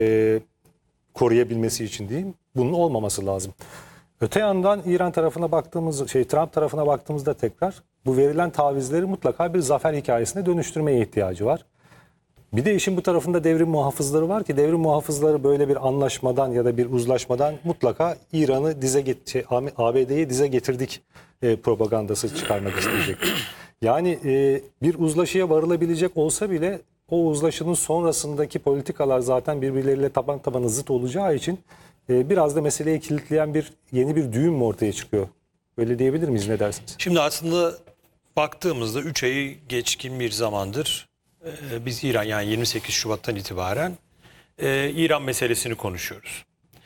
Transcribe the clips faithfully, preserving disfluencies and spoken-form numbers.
e, koruyabilmesi için diyeyim, bunun olmaması lazım. Öte yandan İran tarafına baktığımız, şey Trump tarafına baktığımızda tekrar bu verilen tavizleri mutlaka bir zafer hikayesine dönüştürmeye ihtiyacı var. Bir de işin bu tarafında devrim muhafızları var ki devrim muhafızları böyle bir anlaşmadan ya da bir uzlaşmadan mutlaka İran'ı dize get şey, A B D'yi dize getirdik e, propagandası çıkarmak isteyecek. Yani e, bir uzlaşıya varılabilecek olsa bile o uzlaşının sonrasındaki politikalar zaten birbirleriyle taban tabana zıt olacağı için e, biraz da meseleyi kilitleyen bir yeni bir düğüm mü ortaya çıkıyor? Öyle diyebilir miyiz, ne dersiniz? Şimdi aslında baktığımızda üç ayı geçkin bir zamandır e, biz İran, yani yirmi sekiz Şubat'tan itibaren e, İran meselesini konuşuyoruz.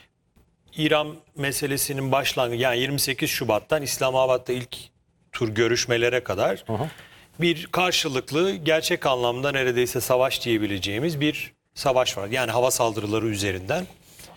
İran meselesinin başlangıcı, yani yirmi sekiz Şubat'tan İslamabad'da ilk tur görüşmelere kadar Aha. bir karşılıklı, gerçek anlamda neredeyse savaş diyebileceğimiz bir savaş var. Yani hava saldırıları üzerinden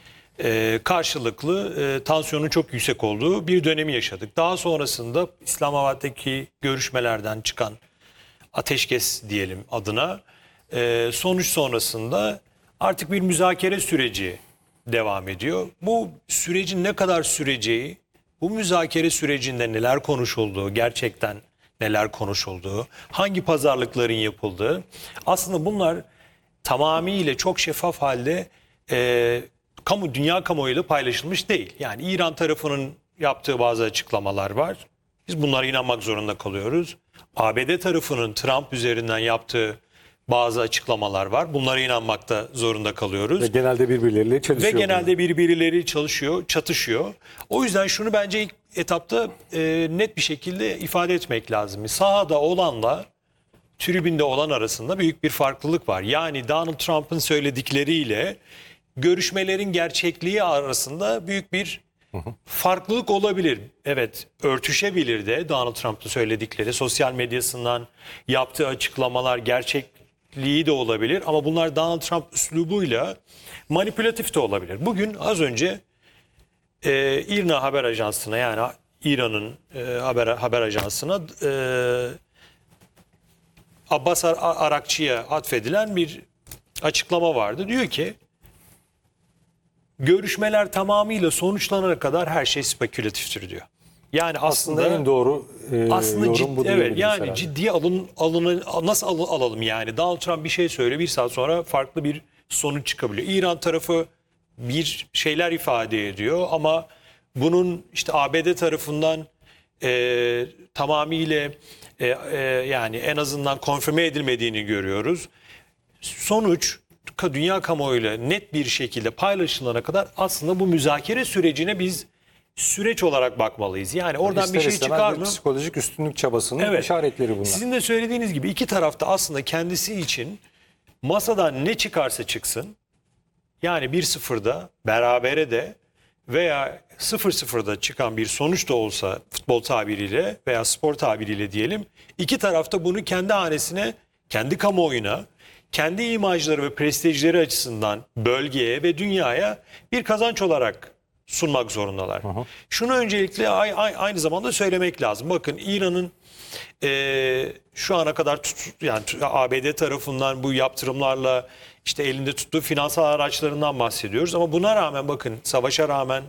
e, karşılıklı e, tansiyonun çok yüksek olduğu bir dönemi yaşadık. Daha sonrasında İslamabad'daki görüşmelerden çıkan ateşkes diyelim adına e, sonuç sonrasında artık bir müzakere süreci devam ediyor. Bu sürecin ne kadar süreceği, bu müzakere sürecinde neler konuşulduğu, gerçekten neler konuşulduğu, hangi pazarlıkların yapıldığı, aslında bunlar tamamıyla çok şeffaf halde e, kamu dünya kamuoyuyla paylaşılmış değil. Yani İran tarafının yaptığı bazı açıklamalar var. Biz bunlara inanmak zorunda kalıyoruz. A B D tarafının Trump üzerinden yaptığı bazı açıklamalar var. Bunlara inanmakta zorunda kalıyoruz. Ve genelde birbirleriyle çalışıyor. Ve genelde birbirleri çalışıyor, çatışıyor. O yüzden şunu bence ilk etapta e, net bir şekilde ifade etmek lazım. Sahada olanla tribünde olan arasında büyük bir farklılık var. Yani Donald Trump'ın söyledikleriyle görüşmelerin gerçekliği arasında büyük bir farklılık olabilir. Evet, örtüşebilir de Donald Trump'ın söyledikleri, sosyal medyasından yaptığı açıklamalar gerçekliği de olabilir. Ama bunlar Donald Trump üslubuyla manipülatif de olabilir. Bugün az önce e, İRNA haber ajansına, yani İran'ın e, haber haber ajansına e, Abbas Ar Arakçı'ya atfedilen bir açıklama vardı. Diyor ki görüşmeler tamamıyla sonuçlanana kadar her şey spekülatiftir diyor. Yani aslında, Aslında en doğru e, aslında yorum ciddi, bu evet, diyebiliriz yani herhalde. ciddiye alın, alın nasıl al, alalım yani? Donald Trump bir şey söyle, bir saat sonra farklı bir sonuç çıkabiliyor. İran tarafı bir şeyler ifade ediyor ama bunun işte A B D tarafından e, tamamıyla e, e, yani en azından konfirme edilmediğini görüyoruz. Sonuç dünya kamuoyuyla net bir şekilde paylaşılana kadar aslında bu müzakere sürecine biz süreç olarak bakmalıyız. Yani oradan İster bir şey istemez çıkar bir mı? psikolojik üstünlük çabasının Evet. işaretleri bunlar. Sizin de söylediğiniz gibi iki tarafta aslında kendisi için masadan ne çıkarsa çıksın, yani bir sıfırda, berabere de veya sıfır sıfırda çıkan bir sonuç da olsa futbol tabiriyle veya spor tabiriyle diyelim, iki tarafta bunu kendi hanesine, kendi kamuoyuna, kendi imajları ve prestijleri açısından bölgeye ve dünyaya bir kazanç olarak sunmak zorundalar. Aha. Şunu öncelikle aynı zamanda söylemek lazım. Bakın İran'ın e, şu ana kadar tut, yani A B D tarafından bu yaptırımlarla işte elinde tuttuğu finansal araçlarından bahsediyoruz. Ama buna rağmen, bakın, savaşa rağmen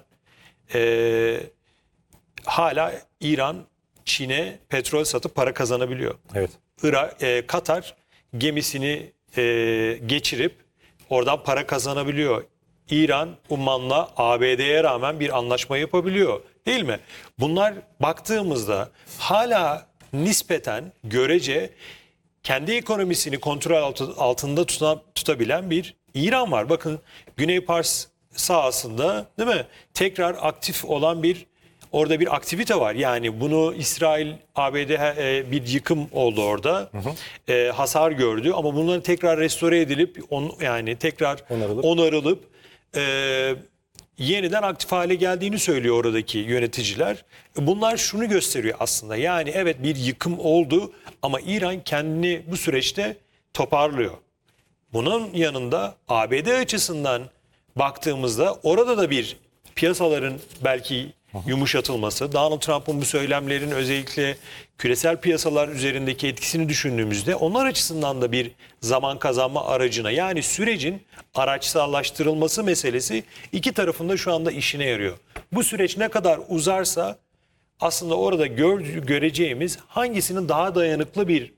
e, hala İran Çin'e petrol satıp para kazanabiliyor. Evet. Irak, e, Katar gemisini e, geçirip oradan para kazanabiliyor. İran Umman'la A B D'ye rağmen bir anlaşma yapabiliyor, değil mi? Bunlar baktığımızda hala nispeten, görece kendi ekonomisini kontrol altında tutan, tutabilen bir İran var. Bakın Güney Pars sahasında, değil mi, tekrar aktif olan bir, orada bir aktivite var. Yani bunu İsrail, A B D e, bir yıkım oldu orada. Hı hı. E, hasar gördü ama bunların tekrar restore edilip on, yani tekrar onarılıp, onarılıp e, yeniden aktif hale geldiğini söylüyor oradaki yöneticiler. Bunlar şunu gösteriyor aslında. Yani evet, bir yıkım oldu ama İran kendini bu süreçte toparlıyor. Bunun yanında A B D açısından baktığımızda orada da bir piyasaların belki yumuşatılması, Donald Trump'ın bu söylemlerin özellikle küresel piyasalar üzerindeki etkisini düşündüğümüzde onlar açısından da bir zaman kazanma aracına, yani sürecin araçsallaştırılması meselesi iki tarafında şu anda işine yarıyor. Bu süreç ne kadar uzarsa aslında orada gör, göreceğimiz hangisinin daha dayanıklı bir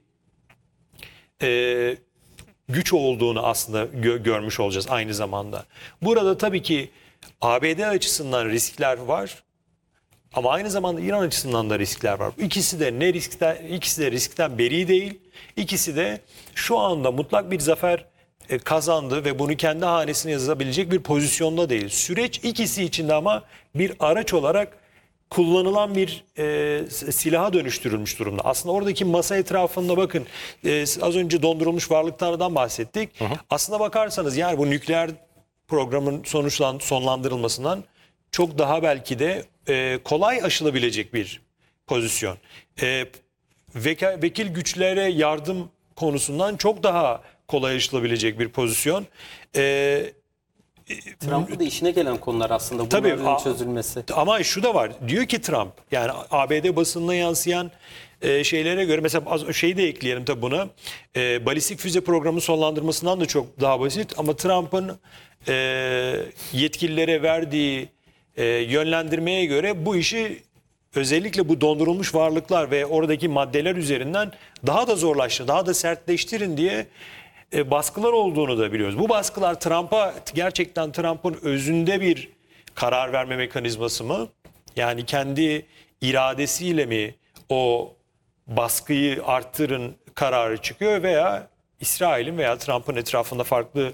e, güç olduğunu aslında gö- görmüş olacağız aynı zamanda. Burada tabii ki A B D açısından riskler var. Ama aynı zamanda İran açısından da riskler var. İkisi de ne riskten, ikisi de riskten beri değil. İkisi de şu anda mutlak bir zafer e, kazandı ve bunu kendi hanesine yazabilecek bir pozisyonda değil. Süreç ikisi için de ama bir araç olarak kullanılan bir e, silaha dönüştürülmüş durumda. Aslında oradaki masa etrafında bakın e, az önce dondurulmuş varlıklardan bahsettik. Hı hı. Aslına bakarsanız yani bu nükleer programın sonuçlan sonlandırılmasından çok daha belki de e, kolay aşılabilecek bir pozisyon. E, veka, vekil güçlere yardım konusundan çok daha kolay aşılabilecek bir pozisyon. E, Trump'ın da işine gelen konular aslında bunların tabii, çözülmesi. Ama şu da var. Diyor ki Trump, yani A B D basınına yansıyan e, şeylere göre, mesela az şeyi de ekleyelim tabii buna. E, balistik füze programı sonlandırmasından da çok daha basit ama Trump'ın e, yetkililere verdiği e, yönlendirmeye göre bu işi özellikle bu dondurulmuş varlıklar ve oradaki maddeler üzerinden daha da zorlaştırın, daha da sertleştirin diye E, baskılar olduğunu da biliyoruz. Bu baskılar Trump'a, gerçekten Trump'ın özünde bir karar verme mekanizması mı? Yani kendi iradesiyle mi o baskıyı arttırın kararı çıkıyor, veya İsrail'in veya Trump'ın etrafında farklı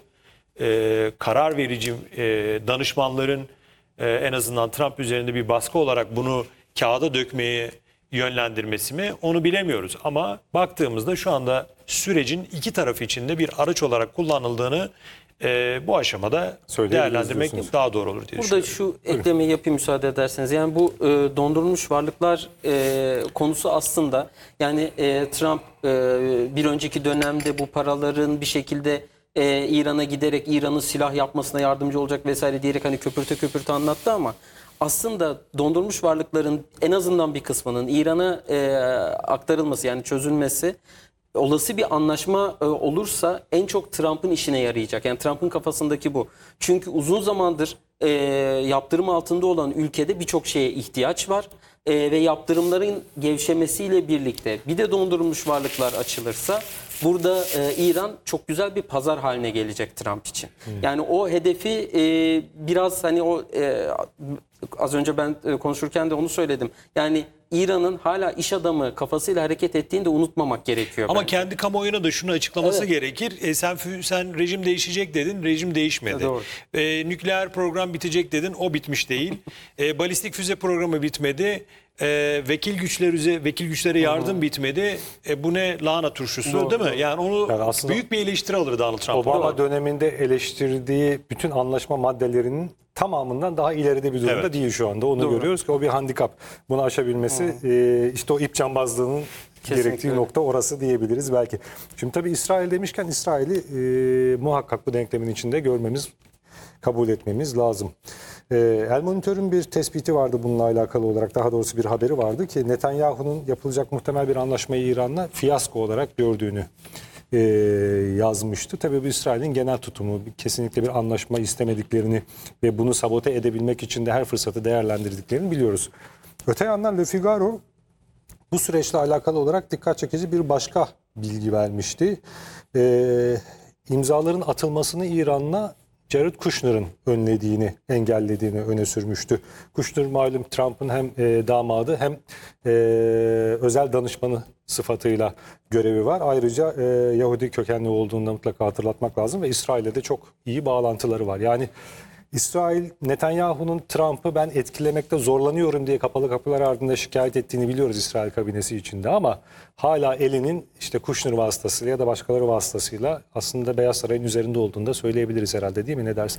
e, karar verici e, danışmanların e, en azından Trump üzerinde bir baskı olarak bunu kağıda dökmeye yönlendirmesi mi, onu bilemiyoruz. Ama baktığımızda şu anda sürecin iki tarafı için de bir araç olarak kullanıldığını e, bu aşamada değerlendirmek diyorsunuz. Daha doğru olur diye Burada şu eklemeyi yapayım müsaade ederseniz. Yani bu e, dondurulmuş varlıklar e, konusu aslında, yani e, Trump e, bir önceki dönemde bu paraların bir şekilde e, İran'a giderek İran'ın silah yapmasına yardımcı olacak vesaire diyerek hani köpürte köpürte anlattı ama aslında dondurulmuş varlıkların en azından bir kısmının İran'a e, aktarılması, yani çözülmesi, olası bir anlaşma e, olursa en çok Trump'ın işine yarayacak. Yani Trump'ın kafasındaki bu. Çünkü uzun zamandır e, yaptırım altında olan ülkede birçok şeye ihtiyaç var. E, ve yaptırımların gevşemesiyle birlikte bir de dondurulmuş varlıklar açılırsa burada e, İran çok güzel bir pazar haline gelecek Trump için. Hmm. Yani o hedefi e, biraz hani o e, az önce ben e, konuşurken de onu söyledim. Yani İran'ın hala iş adamı kafasıyla hareket ettiğini de unutmamak gerekiyor. Ama bence. kendi kamuoyuna da şunu açıklaması Evet. gerekir. E, sen sen rejim değişecek dedin, rejim değişmedi. Doğru. E, nükleer program bitecek dedin, o bitmiş değil. e, balistik füze programı bitmedi. E, vekil güçler üze, vekil güçlere yardım Hı-hı. bitmedi. E, bu ne lahana turşusu, Doğru. değil mi? Yani onu yani aslında büyük bir eleştiri alır Donald Trump. Obama Doğru. döneminde eleştirdiği bütün anlaşma maddelerinin tamamından daha ileride bir durumda evet. değil şu anda. Onu Doğru. görüyoruz ki o bir handikap. Bunu aşabilmesi e, işte o ip cambazlığının Kesinlikle. gerektiği nokta orası diyebiliriz belki. Şimdi tabii İsrail demişken İsrail'i e, muhakkak bu denklemin içinde görmemiz, kabul etmemiz lazım. E, El Monitor'un bir tespiti vardı bununla alakalı olarak, daha doğrusu bir haberi vardı ki Netanyahu'nun yapılacak muhtemel bir anlaşmayı İran'la fiyasko olarak gördüğünü e, yazmıştı. Tabii bu İsrail'in genel tutumu, kesinlikle bir anlaşma istemediklerini ve bunu sabote edebilmek için de her fırsatı değerlendirdiklerini biliyoruz. Öte yandan Le Figaro bu süreçle alakalı olarak dikkat çekici bir başka bilgi vermişti. E, imzaların atılmasını İran'la Jared Kushner'ın önlediğini, engellediğini öne sürmüştü. Kushner malum Trump'ın hem e, damadı hem e, özel danışmanı sıfatıyla görevi var. Ayrıca e, Yahudi kökenli olduğunu da mutlaka hatırlatmak lazım ve İsrail'le de çok iyi bağlantıları var. Yani İsrail, Netanyahu'nun Trump'ı ben etkilemekte zorlanıyorum diye kapalı kapılar ardında şikayet ettiğini biliyoruz İsrail kabinesi içinde, ama hala elinin işte Kushner vasıtasıyla ya da başkaları vasıtasıyla aslında Beyaz Saray'ın üzerinde olduğunu da söyleyebiliriz herhalde, değil mi? Ne dersiniz?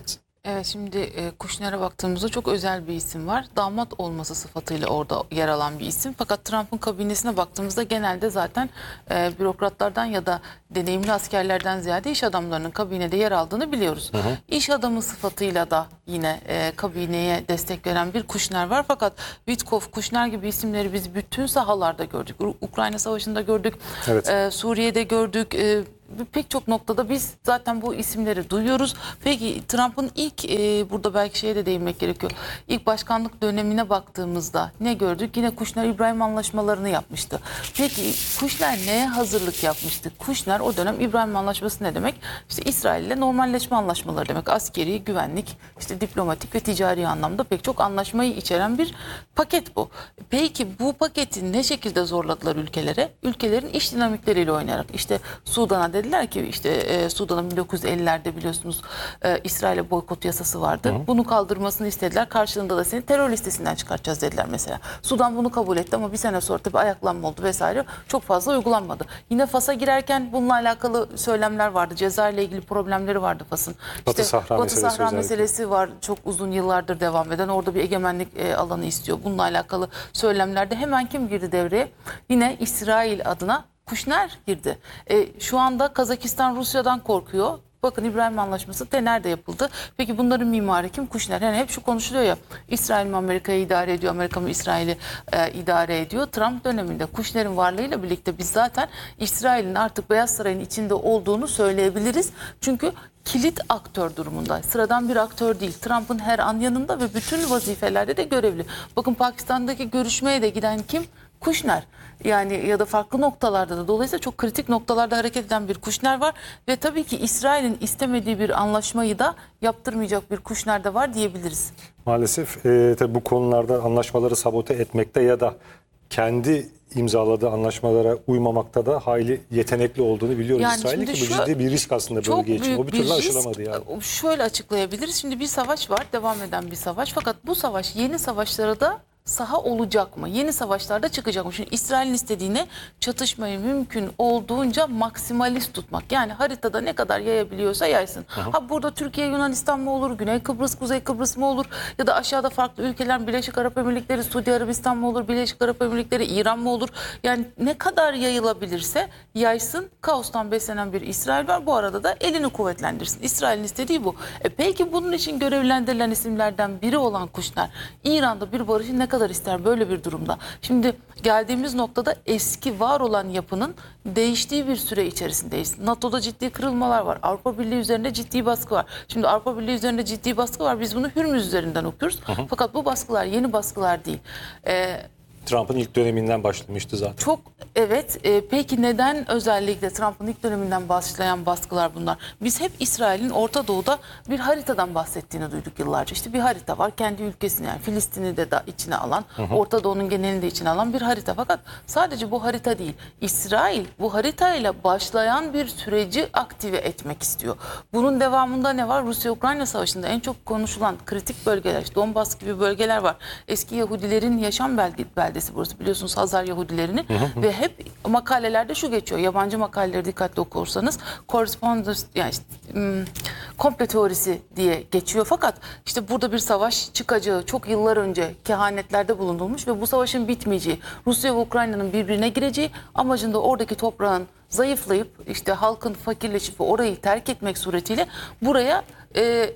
Evet, şimdi e, Kushner'e baktığımızda çok özel bir isim var. Damat olması sıfatıyla orada yer alan bir isim. Fakat Trump'ın kabinesine baktığımızda genelde zaten e, bürokratlardan ya da deneyimli askerlerden ziyade iş adamlarının kabinede yer aldığını biliyoruz. Hı hı. İş adamı sıfatıyla da yine e, kabineye destek veren bir Kushner var. Fakat Witkoff, Kushner gibi isimleri biz bütün sahalarda gördük. Ukrayna Savaşı'nda gördük, Evet. e, Suriye'de gördük. E, Pek çok noktada biz zaten bu isimleri duyuyoruz. Peki Trump'ın ilk e, burada belki şeye de değinmek gerekiyor. İlk başkanlık dönemine baktığımızda ne gördük? Yine Kushner-İbrahim anlaşmalarını yapmıştı. Peki Kushner neye hazırlık yapmıştı? Kushner o dönem İbrahim Anlaşması ne demek? İşte İsrail ile normalleşme anlaşmaları demek. Askeri, güvenlik, işte diplomatik ve ticari anlamda pek çok anlaşmayı içeren bir paket bu. Peki bu paketi ne şekilde zorladılar ülkelere? Ülkelerin iş dinamikleriyle oynayarak. İşte Sudan'a dediler ki işte e, Sudan'ın bin dokuz yüz ellilerde biliyorsunuz e, İsrail'e boykot yasası vardı. Hı hı. Bunu kaldırmasını istediler. Karşılığında da seni terör listesinden çıkartacağız dediler mesela. Sudan bunu kabul etti ama bir sene sonra tabii ayaklanma oldu vesaire. Çok fazla uygulanmadı. Yine Fas'a girerken bununla alakalı söylemler vardı. Ceza ile ilgili problemleri vardı Fas'ın. Batı İşte Sahra Batı meselesi Sahra özellikle. meselesi var. Çok uzun yıllardır devam eden. Orada bir egemenlik e, alanı istiyor. Bununla alakalı söylemlerde hemen kim girdi devreye? Yine İsrail adına Kushner girdi. E, şu anda Kazakistan Rusya'dan korkuyor. Bakın İbrahim Anlaşması de nerede yapıldı? Peki bunların mimarı kim? Kushner. Yani hep şu konuşuluyor ya, İsrail mi Amerika'yı idare ediyor, Amerika mı İsrail'i e, idare ediyor? Trump döneminde Kushner'in varlığıyla birlikte biz zaten İsrail'in artık Beyaz Saray'ın içinde olduğunu söyleyebiliriz. Çünkü kilit aktör durumunda. Sıradan bir aktör değil. Trump'ın her an yanında ve bütün vazifelerde de görevli. Bakın Pakistan'daki görüşmeye de giden kim? Kushner. Yani ya da farklı noktalarda da, dolayısıyla çok kritik noktalarda hareket eden bir Kushner var ve tabii ki İsrail'in istemediği bir anlaşmayı da yaptırmayacak bir Kushner de var diyebiliriz. Maalesef e, tabii bu konularda anlaşmaları sabote etmekte ya da kendi imzaladığı anlaşmalara uymamakta da hayli yetenekli olduğunu biliyoruz Yani İsrail'in ki bu şimdi şu- ciddi bir risk aslında Çok bölge için. büyük O bir türlü risk. aşılamadı yani. Şöyle açıklayabiliriz. Şimdi bir savaş var, devam eden bir savaş. Fakat bu savaş yeni savaşlara da saha olacak mı? Yeni savaşlarda çıkacak mı? Şimdi İsrail'in istediğine çatışmayı mümkün olduğunca maksimalist tutmak. Yani haritada ne kadar yayabiliyorsa yaysın. Aha. Ha burada Türkiye, Yunanistan mı olur? Güney Kıbrıs, Kuzey Kıbrıs mı olur? Ya da aşağıda farklı ülkeler, Birleşik Arap Emirlikleri, Suudi Arabistan mı olur? Birleşik Arap Emirlikleri, İran mı olur? Yani ne kadar yayılabilirse yaysın. Kaostan beslenen bir İsrail var. Bu arada da elini kuvvetlendirsin. İsrail'in istediği bu. E peki bunun için görevlendirilen isimlerden biri olan Kushner, İran'da bir barışı ne kadar ister böyle bir durumda? Şimdi geldiğimiz noktada eski var olan yapının değiştiği bir süre içerisindeyiz. NATO'da ciddi kırılmalar var. Avrupa Birliği üzerinde ciddi baskı var. Şimdi Avrupa Birliği üzerinde ciddi baskı var. Biz bunu Hürmüz üzerinden okuyoruz. Hı hı. Fakat bu baskılar yeni baskılar değil. Ee, Trump'ın ilk döneminden başlamıştı zaten. Çok evet. E, peki neden özellikle Trump'ın ilk döneminden başlayan baskılar bunlar? Biz hep İsrail'in Orta Doğu'da bir haritadan bahsettiğini duyduk yıllarca. İşte bir harita var, kendi ülkesini, yani Filistin'i de da içine alan, hı hı. Orta Doğu'nun genelini de içine alan bir harita. Fakat sadece bu harita değil. İsrail bu haritayla başlayan bir süreci aktive etmek istiyor. Bunun devamında ne var? Rusya-Ukrayna Savaşı'nda en çok konuşulan kritik bölgeler, işte Donbas gibi bölgeler var. Eski Yahudilerin yaşam beldesi burası, biliyorsunuz, Hazar Yahudilerini, hı hı. Ve hep makalelerde şu geçiyor, yabancı makaleleri dikkatli okursanız correspondence, yani işte, ım, komple teorisi diye geçiyor. Fakat işte burada bir savaş çıkacağı çok yıllar önce kehanetlerde bulunulmuş ve bu savaşın bitmeyeceği, Rusya ve Ukrayna'nın birbirine gireceği, amacında oradaki toprağın zayıflayıp işte halkın fakirleşip orayı terk etmek suretiyle buraya e,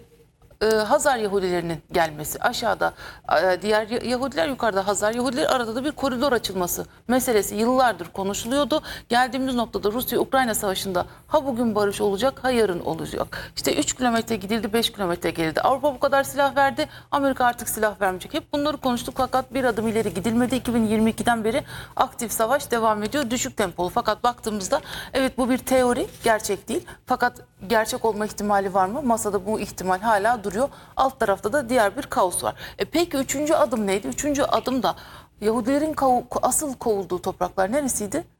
Hazar Yahudilerinin gelmesi, aşağıda diğer Yahudiler, yukarıda Hazar Yahudiler, arada da bir koridor açılması meselesi yıllardır konuşuluyordu. Geldiğimiz noktada Rusya-Ukrayna Savaşı'nda ha bugün barış olacak, ha yarın olacak. İşte üç kilometre gidildi, beş kilometre geldi. Avrupa bu kadar silah verdi, Amerika artık silah vermeyecek. Hep bunları konuştuk fakat bir adım ileri gidilmedi. iki bin yirmi ikiden beri aktif savaş devam ediyor, düşük tempolu. Fakat baktığımızda evet, bu bir teori, gerçek değil. Fakat gerçek olma ihtimali var mı? Masada bu ihtimal hala duruyor. Alt tarafta da diğer bir kaos var. E peki üçüncü adım neydi? Üçüncü adım da Yahudilerin kov asıl kovulduğu topraklar neresiydi?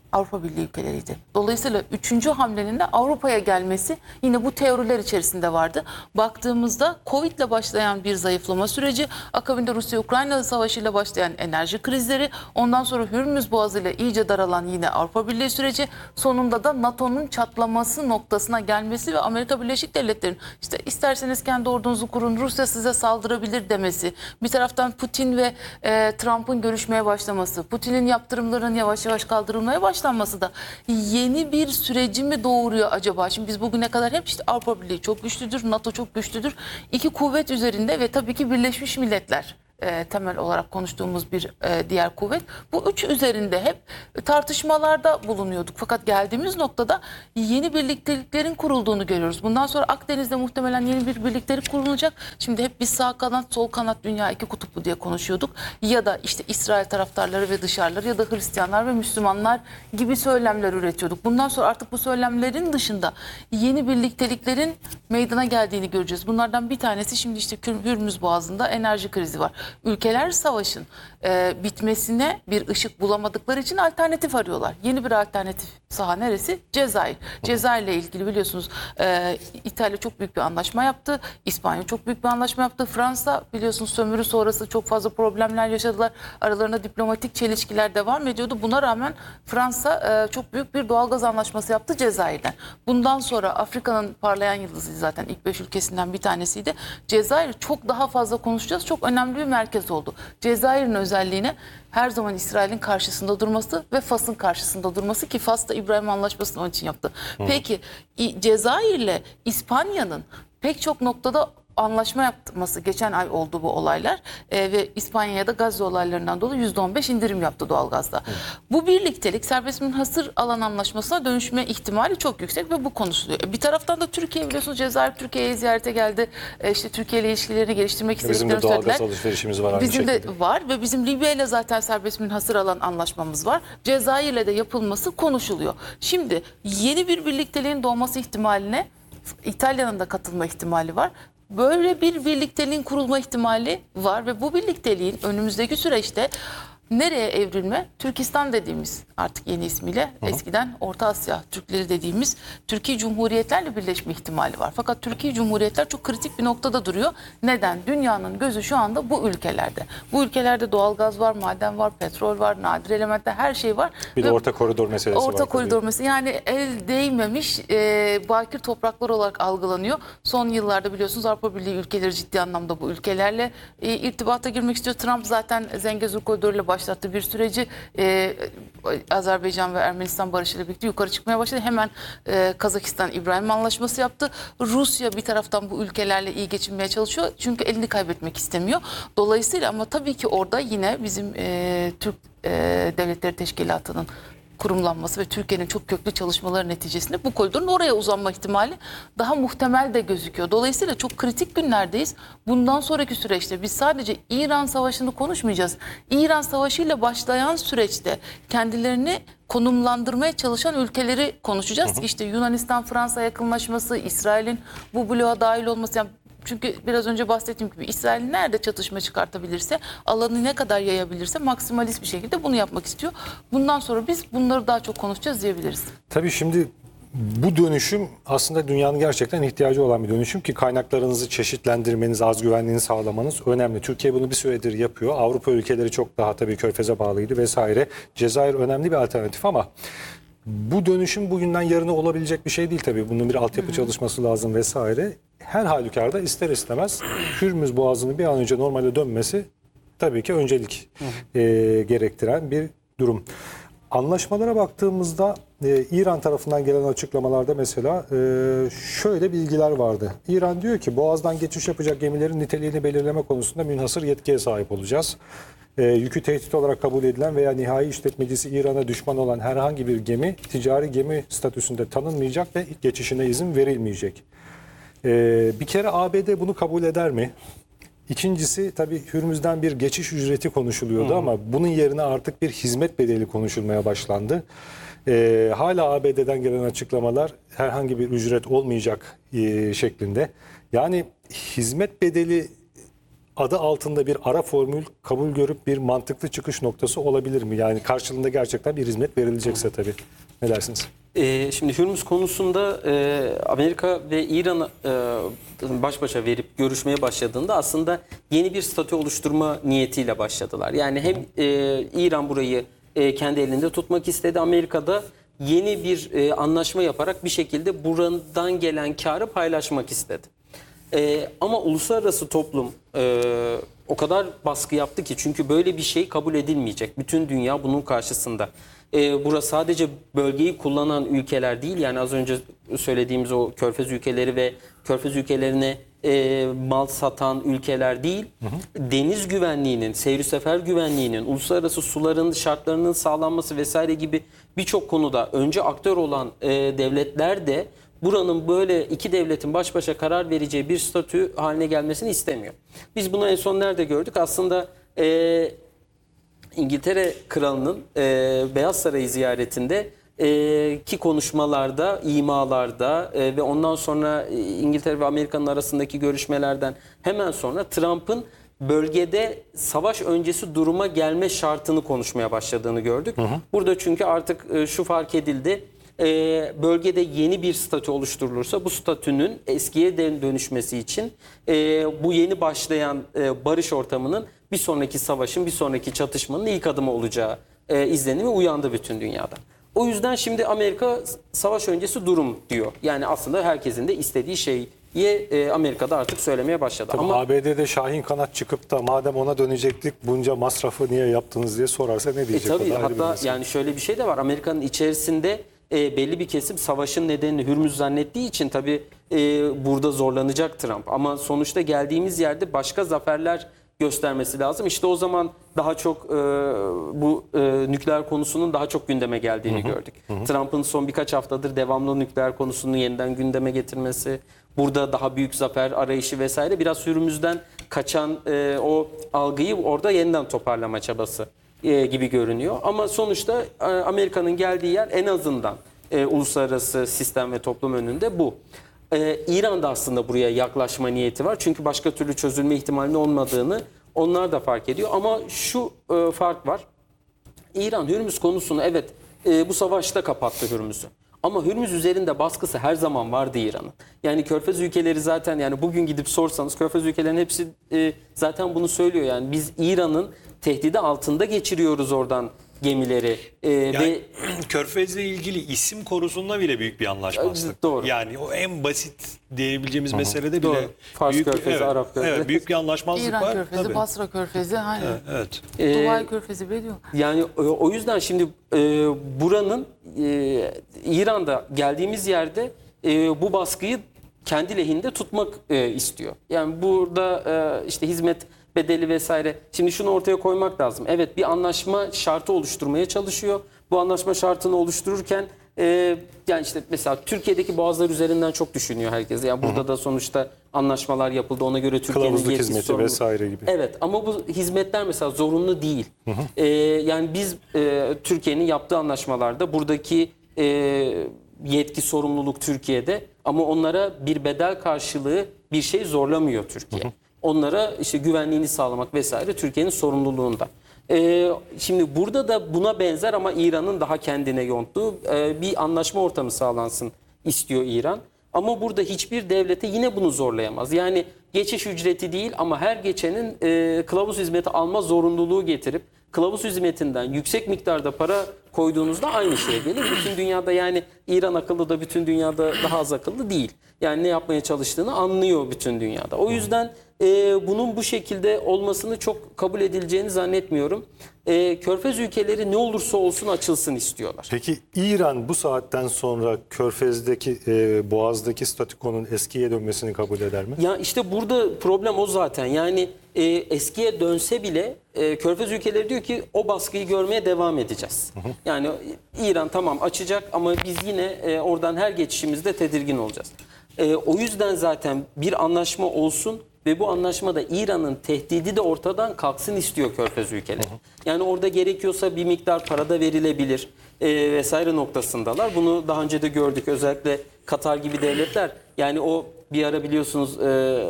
Avrupa Birliği ülkeleriydi. Dolayısıyla üçüncü hamlenin de Avrupa'ya gelmesi yine bu teoriler içerisinde vardı. Baktığımızda Covid ile başlayan bir zayıflama süreci, akabinde Rusya-Ukrayna savaşıyla başlayan enerji krizleri, ondan sonra Hürmüz Boğazı ile iyice daralan yine Avrupa Birliği süreci, sonunda da NATO'nun çatlaması noktasına gelmesi ve Amerika Birleşik Devletleri'nin işte isterseniz kendi ordunuzu kurun, Rusya size saldırabilir demesi, bir taraftan Putin ve e, Trump'ın görüşmeye başlaması, Putin'in yaptırımların yavaş yavaş kaldırılmaya başlanması da yeni bir süreci mi doğuruyor acaba? Şimdi biz bugüne kadar hep işte Avrupa Birliği çok güçlüdür, NATO çok güçlüdür. İki kuvvet üzerinde ve tabii ki Birleşmiş Milletler e, temel olarak konuştuğumuz bir e, diğer kuvvet. Bu üç üzerinde hep tartışmalarda bulunuyorduk. Fakat geldiğimiz noktada yeni birlikteliklerin kurulduğunu görüyoruz. Bundan sonra Akdeniz'de muhtemelen yeni bir birliktelik kurulacak. Şimdi hep biz sağ kanat, sol kanat, dünya iki kutuplu diye konuşuyorduk. Ya da işte İsrail taraftarları ve dışarıları ya da Hristiyanlar ve Müslümanlar gibi söylemler üretiyorduk. Bundan sonra artık bu söylemlerin dışında yeni birlikteliklerin meydana geldiğini göreceğiz. Bunlardan bir tanesi şimdi işte Hürmüz Boğazı'nda enerji krizi var. Ülkeler savaşın e, bitmesine bir ışık bulamadıkları için alternatif arıyorlar. Yeni bir alternatif saha neresi? Cezayir. Cezayir ile ilgili biliyorsunuz e, İtalya çok büyük bir anlaşma yaptı. İspanya çok büyük bir anlaşma yaptı. Fransa biliyorsunuz sömürü sonrası çok fazla problemler yaşadılar. Aralarında diplomatik çelişkiler devam ediyordu. Buna rağmen Fransa e, çok büyük bir doğalgaz anlaşması yaptı Cezayir'den. Bundan sonra Afrika'nın parlayan yıldızı zaten ilk beş ülkesinden bir tanesiydi. Cezayir çok daha fazla konuşacağız. Çok önemli bir merkez oldu. Cezayir'in özelliğine her zaman İsrail'in karşısında durması ve Fas'ın karşısında durması ki Fas da İbrahim Anlaşması'nı onun için yaptı. Hı. Peki Cezayir'le İspanya'nın pek çok noktada anlaşma yapması geçen ay oldu bu olaylar e, ve İspanya'ya da Gazze olaylarından dolayı yüzde on beş indirim yaptı doğalgazda. Hı. Bu birliktelik serbest münhasır alan anlaşmasına dönüşme ihtimali çok yüksek ve bu konuşuluyor. Bir taraftan da Türkiye biliyorsunuz Cezayir Türkiye'ye ziyarete geldi. E, işte Türkiye ile ilişkilerini geliştirmek istediklerini söylediler. Bizim de söylediler. doğalgaz alışverişimiz var aynı Bizim şekilde. de var ve bizim Libya ile zaten serbest münhasır alan anlaşmamız var. Cezayir ile de yapılması konuşuluyor. Şimdi yeni bir birlikteliğin doğması ihtimaline İtalya'nın da katılma ihtimali var. Böyle bir birlikteliğin kurulma ihtimali var ve bu birlikteliğin önümüzdeki süreçte nereye evrilme? Türkistan dediğimiz artık yeni ismiyle hı hı. eskiden Orta Asya Türkleri dediğimiz Türkiye Cumhuriyetlerle birleşme ihtimali var. Fakat Türkiye Cumhuriyetler çok kritik bir noktada duruyor. Neden? Dünyanın gözü şu anda bu ülkelerde. Bu ülkelerde doğalgaz var, maden var, petrol var, nadir elementler her şey var. Bir ve de orta koridor meselesi orta var. Orta koridor meselesi yani el değmemiş e, bakir topraklar olarak algılanıyor. Son yıllarda biliyorsunuz Avrupa Birliği ülkeleri ciddi anlamda bu ülkelerle e, irtibata girmek istiyor. Trump zaten Zengezur koridoruyla başlattığı bir süreci e, Azerbaycan ve Ermenistan barışıyla birlikte yukarı çıkmaya başladı. Hemen e, Kazakistan İbrahim Anlaşması yaptı. Rusya bir taraftan bu ülkelerle iyi geçinmeye çalışıyor. Çünkü elini kaybetmek istemiyor. Dolayısıyla ama tabii ki orada yine bizim e, Türk e, Devletleri Teşkilatı'nın kurumlanması ve Türkiye'nin çok köklü çalışmaları neticesinde bu koridorun oraya uzanma ihtimali daha muhtemel de gözüküyor. Dolayısıyla çok kritik günlerdeyiz. Bundan sonraki süreçte biz sadece İran Savaşı'nı konuşmayacağız. İran Savaşı ile başlayan süreçte kendilerini konumlandırmaya çalışan ülkeleri konuşacağız. Hı hı. İşte Yunanistan, Fransa yakınlaşması, İsrail'in bu bloğa dahil olması. Yani çünkü biraz önce bahsettiğim gibi İsrail nerede çatışma çıkartabilirse, alanı ne kadar yayabilirse maksimalist bir şekilde bunu yapmak istiyor. Bundan sonra biz bunları daha çok konuşacağız diyebiliriz. Tabii şimdi bu dönüşüm aslında dünyanın gerçekten ihtiyacı olan bir dönüşüm ki kaynaklarınızı çeşitlendirmeniz, az güvenliğini sağlamanız önemli. Türkiye bunu bir süredir yapıyor. Avrupa ülkeleri çok daha tabii Körfez'e bağlıydı vesaire. Cezayir önemli bir alternatif ama bu dönüşüm bugünden yarına olabilecek bir şey değil tabii. Bunun bir altyapı Hı-hı. çalışması lazım vesaire. Her halükarda ister istemez Hürmüz Boğazı'nın bir an önce normale dönmesi tabii ki öncelik e, gerektiren bir durum. Anlaşmalara baktığımızda e, İran tarafından gelen açıklamalarda mesela e, şöyle bilgiler vardı. İran diyor ki Boğaz'dan geçiş yapacak gemilerin niteliğini belirleme konusunda münhasır yetkiye sahip olacağız. E, yükü tehdit olarak kabul edilen veya nihai işletmecisi İran'a düşman olan herhangi bir gemi ticari gemi statüsünde tanınmayacak ve geçişine izin verilmeyecek. Ee, bir kere A B D bunu kabul eder mi? İkincisi tabii Hürmüz'den bir geçiş ücreti konuşuluyordu Hı. ama bunun yerine artık bir hizmet bedeli konuşulmaya başlandı. Ee, hala A B D'den gelen açıklamalar herhangi bir ücret olmayacak e, şeklinde. Yani hizmet bedeli adı altında bir ara formül kabul görüp bir mantıklı çıkış noktası olabilir mi? Yani karşılığında gerçekten bir hizmet verilecekse tabii. Ne dersiniz? Ee, şimdi Hürmüz konusunda e, Amerika ve İran e, baş başa verip görüşmeye başladığında aslında yeni bir statü oluşturma niyetiyle başladılar. Yani hem e, İran burayı e, kendi elinde tutmak istedi, Amerika'da yeni bir e, anlaşma yaparak bir şekilde buradan gelen karı paylaşmak istedi. E, ama uluslararası toplum e, o kadar baskı yaptı ki, çünkü böyle bir şey kabul edilmeyecek. Bütün dünya bunun karşısında. E, burası sadece bölgeyi kullanan ülkeler değil, yani az önce söylediğimiz o Körfez ülkeleri ve Körfez ülkelerine e, mal satan ülkeler değil, hı hı. deniz güvenliğinin, seyir sefer güvenliğinin, uluslararası suların şartlarının sağlanması vesaire gibi birçok konuda önce aktör olan e, devletler de buranın böyle iki devletin baş başa karar vereceği bir statü haline gelmesini istemiyor. Biz bunu en son nerede gördük? Aslında e, İngiltere Kralı'nın e, Beyaz Sarayı ziyaretinde e, ki konuşmalarda, imalarda e, ve ondan sonra e, İngiltere ve Amerika'nın arasındaki görüşmelerden hemen sonra Trump'ın bölgede savaş öncesi duruma gelme şartını konuşmaya başladığını gördük. Hı hı. Burada çünkü artık e, şu fark edildi. E, bölgede yeni bir statü oluşturulursa bu statünün eskiye dönüşmesi için e, bu yeni başlayan e, barış ortamının bir sonraki savaşın, bir sonraki çatışmanın ilk adımı olacağı e, izlenimi uyandı bütün dünyada. O yüzden şimdi Amerika savaş öncesi durum diyor. Yani aslında herkesin de istediği şeyi e, Amerika'da artık söylemeye başladı. Tabii ama A B D'de Şahin kanat çıkıp da madem ona dönecektik bunca masrafı niye yaptınız diye sorarsa ne E diyecek? tabii, o da ayrı bir hatta mesele. yani şöyle bir şey de var. Amerika'nın içerisinde e, belli bir kesim savaşın nedenini Hürmüz zannettiği için tabii e, burada zorlanacak Trump. Ama sonuçta geldiğimiz yerde başka zaferler göstermesi lazım. İşte o zaman daha çok e, bu e, nükleer konusunun daha çok gündeme geldiğini hı hı. gördük. Trump'ın son birkaç haftadır devamlı nükleer konusunu yeniden gündeme getirmesi, burada daha büyük zafer arayışı vesaire, biraz Hürmüz'den kaçan e, o algıyı orada yeniden toparlama çabası e, gibi görünüyor. Ama sonuçta e, Amerika'nın geldiği yer en azından e, uluslararası sistem ve toplum önünde bu. Ee, İran'da aslında buraya yaklaşma niyeti var. Çünkü başka türlü çözülme ihtimalinin olmadığını onlar da fark ediyor. Ama şu e, fark var. İran Hürmüz konusunu evet e, bu savaşta kapattı Hürmüz'ü. Ama Hürmüz üzerinde baskısı her zaman vardı İran'ın. Yani Körfez ülkeleri zaten, yani bugün gidip sorsanız Körfez ülkelerinin hepsi e, zaten bunu söylüyor. Yani biz İran'ın tehdidi altında geçiriyoruz oradan gemileri. Ee, yani, ve Körfez'le ilgili isim konusunda bile büyük bir anlaşmazlık. Doğru. Yani o en basit diyebileceğimiz meselede Doğru. bile Fars büyük, Körfezi, evet, Arap Körfezi. Evet, büyük bir anlaşmazlık İran var. Körfezi, Tabii. Basra Körfezi, aynen. Evet. Ee, Dubai Körfezi bile diyor. Yani e, o yüzden şimdi e, buranın e, İran'da geldiğimiz yerde e, bu baskıyı kendi lehinde tutmak e, istiyor. Yani burada e, işte hizmet bedeli vesaire. Şimdi şunu ortaya koymak lazım. Evet, bir anlaşma şartı oluşturmaya çalışıyor. Bu anlaşma şartını oluştururken e, yani işte mesela Türkiye'deki boğazlar üzerinden çok düşünüyor herkes. Yani burada Hı-hı. da sonuçta anlaşmalar yapıldı. Ona göre Türkiye'nin kılavuzluk yetkisi hizmeti sorumlu. vesaire gibi. Evet, ama bu hizmetler mesela zorunlu değil. E, yani biz e, Türkiye'nin yaptığı anlaşmalarda buradaki e, yetki, sorumluluk Türkiye'de, ama onlara bir bedel karşılığı bir şey zorlamıyor Türkiye. Hı hı. Onlara işte güvenliğini sağlamak vesaire Türkiye'nin sorumluluğunda. Ee, şimdi burada da buna benzer ama İran'ın daha kendine yonttuğu e, bir anlaşma ortamı sağlansın istiyor İran. Ama burada hiçbir devlete yine bunu zorlayamaz. Yani geçiş ücreti değil ama her geçenin e, kılavuz hizmeti alma zorunluluğu getirip kılavuz hizmetinden yüksek miktarda para koyduğunuzda aynı şeye gelir. Bütün dünyada, yani İran akıllı da bütün dünyada daha az akıllı değil. Yani ne yapmaya çalıştığını anlıyor bütün dünyada. O yüzden e, bunun bu şekilde olmasını çok kabul edileceğini zannetmiyorum. E, Körfez ülkeleri ne olursa olsun açılsın istiyorlar. Peki İran bu saatten sonra Körfez'deki, e, Boğaz'daki statükonun eskiye dönmesini kabul eder mi? Ya işte burada problem o zaten. Yani e, eskiye dönse bile e, Körfez ülkeleri diyor ki o baskıyı görmeye devam edeceğiz. Hı hı. Yani İran tamam açacak ama biz yine e, oradan her geçişimizde tedirgin olacağız. E, o yüzden zaten bir anlaşma olsun ve bu anlaşmada İran'ın tehdidi de ortadan kalksın istiyor Körfez ülkeleri. Hı hı. Yani orada gerekiyorsa bir miktar para da verilebilir e, vesaire noktasındalar. Bunu daha önce de gördük, özellikle Katar gibi devletler. Yani o bir ara biliyorsunuz e,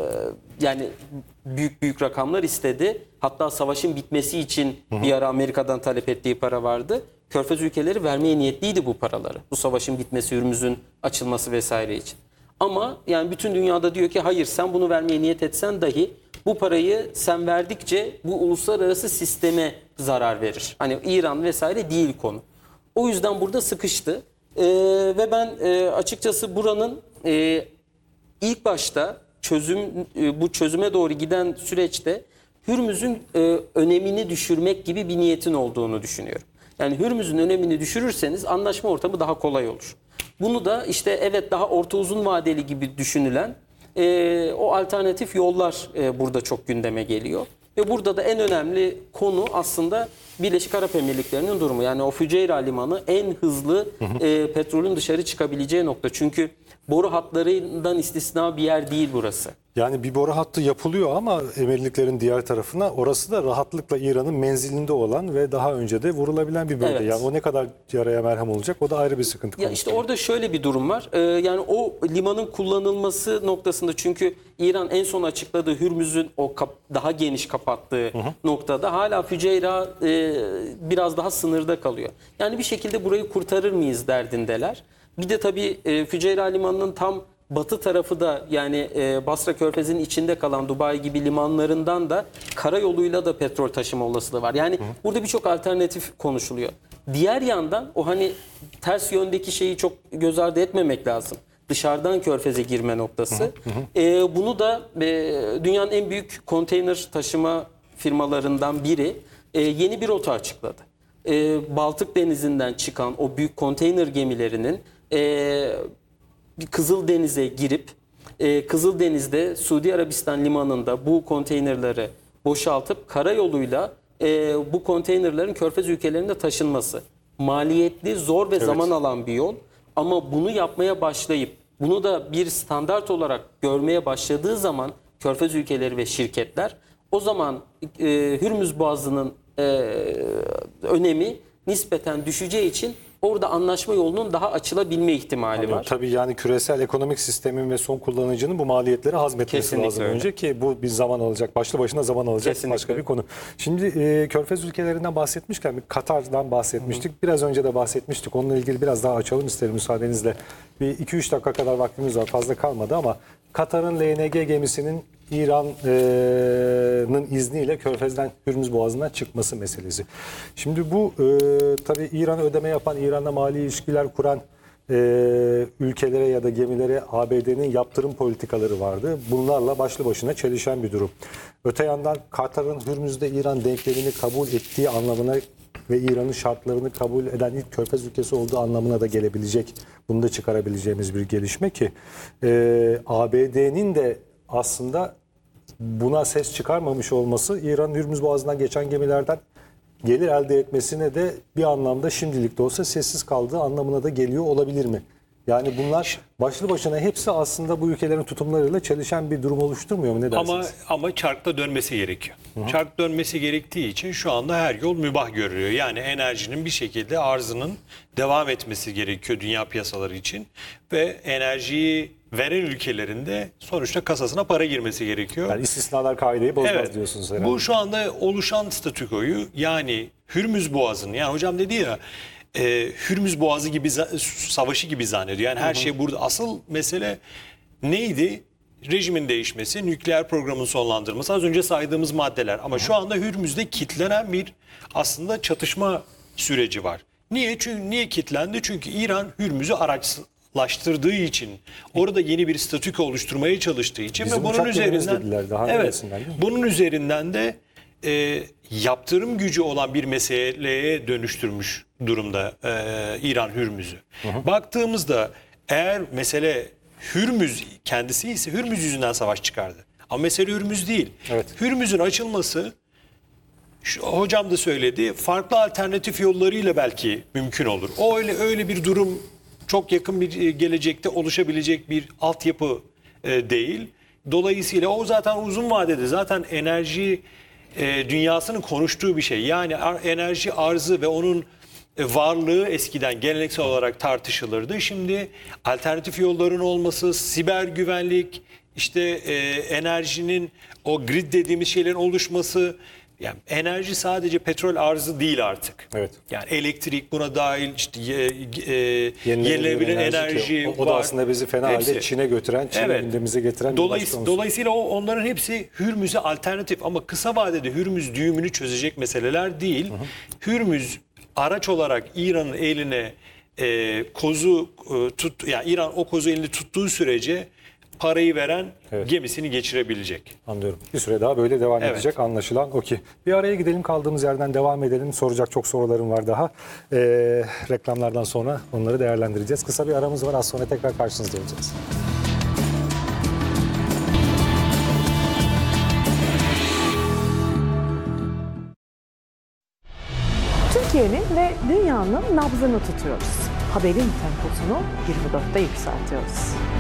yani büyük büyük rakamlar istedi. Hatta savaşın bitmesi için bir ara Amerika'dan talep ettiği para vardı. Körfez ülkeleri vermeye niyetliydi bu paraları. Bu savaşın bitmesi, Hürmüz'ün açılması vesaire için. Ama yani bütün dünyada diyor ki hayır, sen bunu vermeye niyet etsen dahi bu parayı sen verdikçe bu uluslararası sisteme zarar verir. Hani İran vesaire değil konu. O yüzden burada sıkıştı. Ee, ve ben e, açıkçası buranın e, ilk başta çözüm e, bu çözüme doğru giden süreçte Hürmüz'ün e, önemini düşürmek gibi bir niyetin olduğunu düşünüyorum. Yani Hürmüz'ün önemini düşürürseniz anlaşma ortamı daha kolay olur. Bunu da işte evet daha orta uzun vadeli gibi düşünülen e, o alternatif yollar e, burada çok gündeme geliyor. Ve burada da en önemli konu aslında Birleşik Arap Emirlikleri'nin durumu. Yani o Füceyra Limanı en hızlı e, petrolün dışarı çıkabileceği nokta. Çünkü boru hatlarından istisna bir yer değil burası. Yani bir boru hattı yapılıyor ama emirliklerin diğer tarafına, orası da rahatlıkla İran'ın menzilinde olan ve daha önce de vurulabilen bir bölge. Evet. Yani o ne kadar yaraya merhem olacak, o da ayrı bir sıkıntı Ya konusu. işte orada şöyle bir durum var. Ee, yani o limanın kullanılması noktasında, çünkü İran en son açıkladığı Hürmüz'ün o kap- daha geniş kapattığı hı hı. noktada hala Füceyra e, biraz daha sınırda kalıyor. Yani bir şekilde burayı kurtarır mıyız derdindeler. Bir de tabii e, Füceyra Limanı'nın tam batı tarafı da, yani e, Basra Körfezi'nin içinde kalan Dubai gibi limanlarından da karayoluyla da petrol taşıma olasılığı var. Yani hı. burada birçok alternatif konuşuluyor. Diğer yandan o hani ters yöndeki şeyi çok göz ardı etmemek lazım. Dışarıdan Körfez'e girme noktası. Hı hı. E, bunu da e, dünyanın en büyük konteyner taşıma firmalarından biri e, yeni bir rota açıkladı. E, Baltık Denizi'nden çıkan o büyük konteyner gemilerinin e, Kızıldeniz'e girip e, Kızıldeniz'de Suudi Arabistan limanında bu konteynerleri boşaltıp karayoluyla e, bu konteynerlerin Körfez ülkelerine taşınması. Maliyetli, zor ve evet. zaman alan bir yol. Ama bunu yapmaya başlayıp bunu da bir standart olarak görmeye başladığı zaman Körfez ülkeleri ve şirketler, o zaman e, Hürmüz Boğazı'nın e, önemi nispeten düşeceği için orada anlaşma yolunun daha açılabilme ihtimali Anladım. var. Tabii yani küresel ekonomik sistemin ve son kullanıcının bu maliyetleri hazmetmesi Kesinlikle lazım öyle. önce ki bu bir zaman alacak. Başlı başına zaman alacak Kesinlikle. başka bir konu. Şimdi e, Körfez ülkelerinden bahsetmişken bir Katar'dan bahsetmiştik. Hı hı. Biraz önce de bahsetmiştik. Onunla ilgili biraz daha açalım isterim müsaadenizle. Bir iki üç dakika kadar vaktimiz var. Fazla kalmadı ama Katar'ın L N G gemisinin İran'ın izniyle Körfez'den, Hürmüz Boğazı'ndan çıkması meselesi. Şimdi bu e, tabii İran'a ödeme yapan, İran'la mali ilişkiler kuran e, ülkelere ya da gemilere A B D'nin yaptırım politikaları vardı. Bunlarla başlı başına çelişen bir durum. Öte yandan Katar'ın Hürmüz'de İran denklemini kabul ettiği anlamına ve İran'ın şartlarını kabul eden ilk Körfez ülkesi olduğu anlamına da gelebilecek, bunu da çıkarabileceğimiz bir gelişme ki e, A B D'nin de aslında buna ses çıkarmamış olması İran'ın Hürmüz Boğazı'ndan geçen gemilerden gelir elde etmesine de bir anlamda şimdilik de olsa sessiz kaldığı anlamına da geliyor olabilir mi? Yani bunlar başlı başına hepsi aslında bu ülkelerin tutumlarıyla çelişen bir durum oluşturmuyor mu? Ne dersiniz? Ama ama çarkta dönmesi gerekiyor. Hı hı. Çark dönmesi gerektiği için şu anda her yol mübah görülüyor. Yani enerjinin bir şekilde arzının devam etmesi gerekiyor dünya piyasaları için ve enerjiyi veren ülkelerinde sonuçta kasasına para girmesi gerekiyor. Yani istisnalar kaideyi bozmaz evet, diyorsunuz herhalde. Bu şu anda oluşan statükoyu, yani Hürmüz Boğazı'nın, yani hocam dedi ya e, Hürmüz Boğazı gibi savaşı gibi zannediyor. Yani her hı hı. şey burada. Asıl mesele neydi? Rejimin değişmesi, nükleer programın sonlandırılması, az önce saydığımız maddeler. Ama hı hı. şu anda Hürmüz'de kitlenen bir aslında çatışma süreci var. Niye? Çünkü niye kitlendi? Çünkü İran Hürmüz'ü araçlaştırdığı için, orada yeni bir statüko oluşturmaya çalıştığı için Bizim ve bunun üzerinden daha evet, bunun üzerinden de e, yaptırım gücü olan bir meseleye dönüştürmüş durumda e, İran Hürmüz'ü. Hı hı. Baktığımızda eğer mesele Hürmüz kendisi ise Hürmüz yüzünden savaş çıkardı. Ama mesele Hürmüz değil. Evet. Hürmüz'ün açılması, şu, hocam da söyledi, farklı alternatif yollarıyla belki mümkün olur. O öyle öyle bir durum çok yakın bir gelecekte oluşabilecek bir altyapı e, değil. Dolayısıyla o zaten uzun vadede zaten enerji e, dünyasının konuştuğu bir şey. Yani ar, enerji arzı ve onun e, varlığı eskiden geleneksel olarak tartışılırdı. Şimdi alternatif yolların olması, siber güvenlik, işte e, enerjinin o grid dediğimiz şeylerin oluşması, yani enerji sadece petrol arzı değil artık. Evet. Yani elektrik buna dahil, işte e, e, Yenilenebilir yenilenebilir enerji enerji, ki o, o da var. aslında bizi fena Hepsi. halde Çin'e götüren, Çin'e Evet. gündemimize getiren bir Dolayıs- başka unsur. Dolayısıyla o, onların hepsi Hürmüz'e alternatif ama kısa vadede Hürmüz düğümünü çözecek meseleler değil. Hı hı. Hürmüz araç olarak İran'ın eline e, kozu e, tut, yani İran o kozu elinde tuttuğu sürece parayı veren Evet. gemisini geçirebilecek. Anlıyorum. Bir süre daha böyle devam Evet. edecek anlaşılan o ki. Bir araya gidelim, kaldığımız yerden devam edelim. Soracak çok sorularım var daha. Ee, reklamlardan sonra onları değerlendireceğiz. Kısa bir aramız var, az sonra tekrar karşınızda olacağız. Türkiye'nin ve dünyanın nabzını tutuyoruz. Haberin temposunu yirmi dörtte yükseltiyoruz.